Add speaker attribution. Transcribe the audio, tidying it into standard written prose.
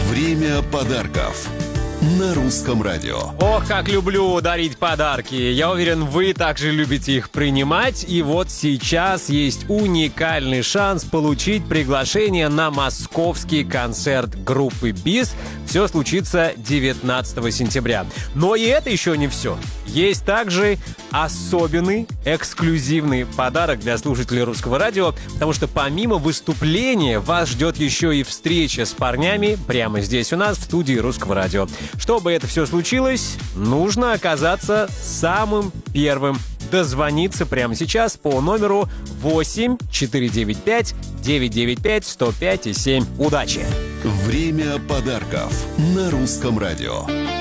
Speaker 1: Время подарков на Русском радио.
Speaker 2: Ох, как люблю дарить подарки. Я уверен, вы также любите их принимать. И вот сейчас есть уникальный шанс получить приглашение на московский концерт группы БИС. Все случится 19 сентября. Но и это еще не все. Есть также особенный, эксклюзивный подарок для слушателей Русского радио, потому что помимо выступления вас ждет еще и встреча с парнями прямо здесь у нас в студии Русского радио. Чтобы это все случилось, нужно оказаться самым первым. Дозвониться прямо сейчас по номеру 8 495 995 105 7. Удачи!
Speaker 1: Время подарков на Русском радио.